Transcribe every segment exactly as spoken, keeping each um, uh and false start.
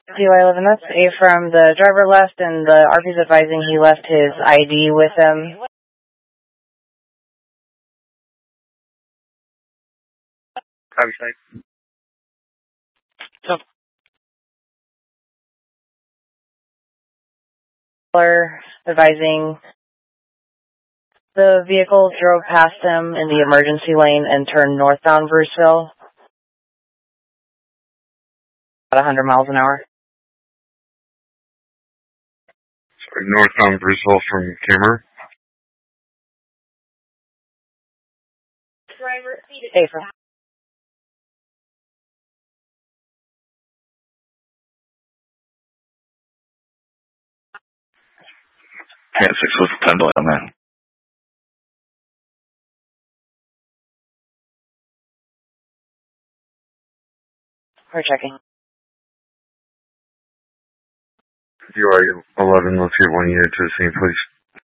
D Y eleven, that's A from the driver left, and the R P's advising he left his I D with him. Copy, site. So, advising the vehicle drove past him in the emergency lane and turned northbound Bruceville. About one hundred miles an hour. Sorry, northbound Bruceville from Cameron. Driver, A from. Yeah, six was ten delay on that. We're checking. D Y eleven, let's get one unit to the scene, please.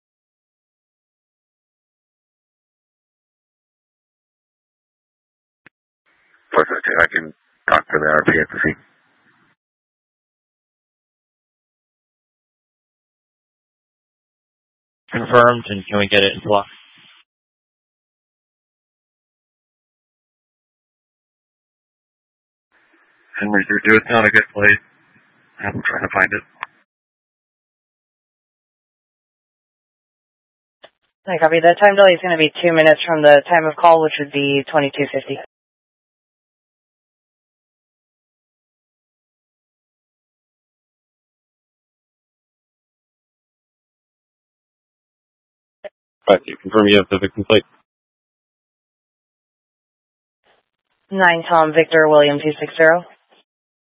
Plus, I can talk to the R P at the scene. confirmed, and can we get it in block? Henry, you're doing not a good play. I'm trying to find it. I copy. The time delay is going to be two minutes from the time of call, which would be twenty-two fifty. Right, you confirm you have the victim plate? nine Tom Victor William two six zero.